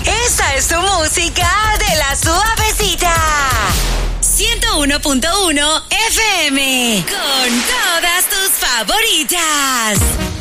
Esta es tu música de la suavecita. 101.1 FM. Con todas tus favoritas.